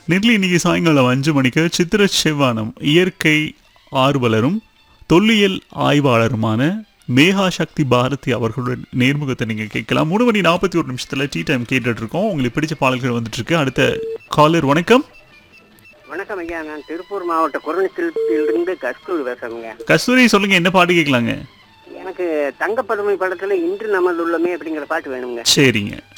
நெட்லி இன்னைக்கு சாயங்காலம் 5 மணிக்கு சித்திர செவ்வானம் இயற்கை ஆர்வலரும் தொல்லியல் ஆய்வாளருமான மேகா சக்தி பாரதி அவர்களுடன் நேர்முகத்தை நீங்க கேட்கலாம். 3 மணி 41 நிமிஷத்துல டீ டைம் கேட்டுட்டு இருக்கோம். உங்களுக்கு பிடிச்ச பாடல்கள் வந்துட்டு இருக்கு. அடுத்த காலர் வணக்கம். வணக்கம் ஐயா, நான் திருப்பூர் மாவட்ட குரணசிலிருந்து கஸ்தூரி பேசுறேங்க. கஸ்தூரி சொல்லுங்க, என்ன பாட்டு கேட்கலாங்க? எனக்கு தங்கப்பதுமை படத்துல இன்று நமது உள்ளமே அப்படிங்கிற பாட்டு வேணுங்க. சரிங்க.